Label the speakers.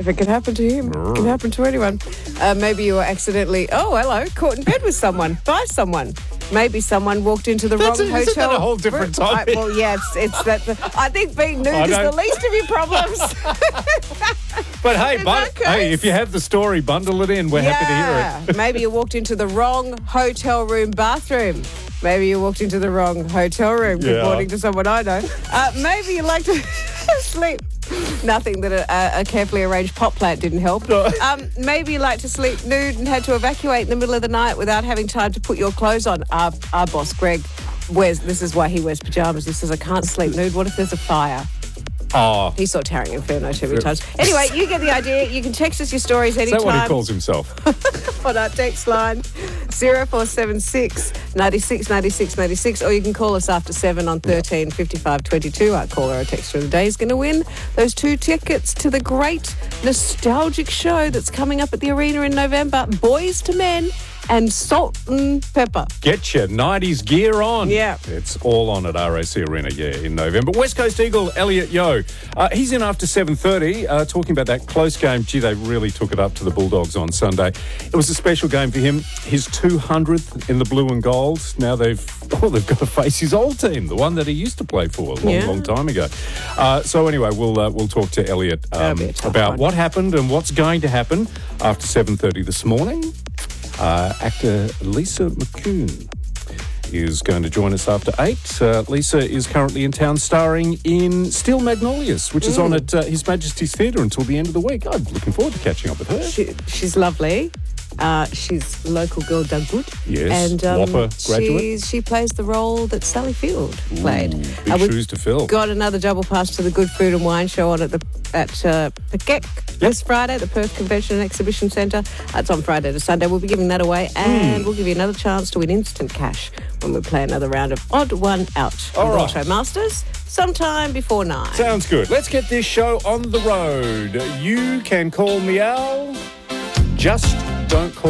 Speaker 1: If it can happen to him, it can happen to anyone. Maybe you were accidentally, caught in bed with someone, by someone. Maybe someone walked into the wrong hotel.
Speaker 2: Isn't that a whole different topic?
Speaker 1: Well, yeah, it's that. I think being nude is the least of your problems.
Speaker 2: But hey, if you have the story, bundle it in. We're happy to hear it.
Speaker 1: Maybe you walked into the wrong hotel room bathroom. Maybe you walked into the wrong hotel room. Good morning to someone I know. Maybe you like to sleep. Nothing that a carefully arranged pot plant didn't help. Maybe you like to sleep nude and had to evacuate in the middle of the night without having time to put your clothes on. Our boss, Greg, this is why he wears pyjamas. He says, I can't sleep nude. What if there's a fire?
Speaker 2: Oh.
Speaker 1: He saw Towering Inferno too many times. Anyway, you get the idea. You can text us your stories anytime.
Speaker 2: Is that what he calls himself?
Speaker 1: On our text line, 0476 96 96 96, or you can call us after 7 on 13 55 22. Our caller or texter of the day is going to win those 2 tickets to the great nostalgic show that's coming up at the Arena in November, Boys to Men and Salt and Pepper.
Speaker 2: Get your 90s gear on.
Speaker 1: Yeah.
Speaker 2: It's all on at RAC Arena, in November. West Coast Eagle, Elliot Yeo. He's in after 7:30, talking about that close game. Gee, they really took it up to the Bulldogs on Sunday. It was a special game for him. His 200th in the blue and gold. Now they've got to face his old team, the one that he used to play for a long time ago. So anyway, we'll talk to Elliot about what happened and what's going to happen after 7:30 this morning. Actor Lisa McCune is going to join us after 8. Lisa is currently in town starring in Steel Magnolias, which is on at His Majesty's Theatre until the end of the week. I'm looking forward to catching up with her.
Speaker 1: She's lovely. She's local girl Doug Good.
Speaker 2: Yes,
Speaker 1: and
Speaker 2: Whopper graduate.
Speaker 1: She plays the role that Sally Field played.
Speaker 2: Big shoes to fill.
Speaker 1: Got another double pass to the Good Food and Wine Show on at Pekek this Friday, the Perth Convention and Exhibition Centre. It's on Friday to Sunday. We'll be giving that away, and we'll give you another chance to win instant cash when we play another round of Odd One Out on the Auto Masters sometime before 9.
Speaker 2: Sounds good. Let's get this show on the road. You can call me Al. Just don't call